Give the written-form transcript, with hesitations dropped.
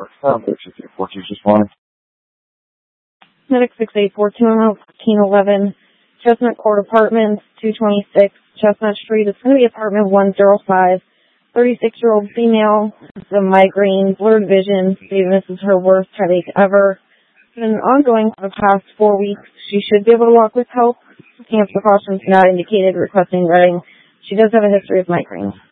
Just wanted. Medic 6842 Chestnut Court Apartments, 226 Chestnut Street. It's going to be apartment 105. 36-year-old female, the migraine, blurred vision, stated this is her worst headache ever. It's been ongoing for the past 4 weeks. She should be able to walk with help. Camp precautions not indicated, requesting Reading. She does have a history of migraines.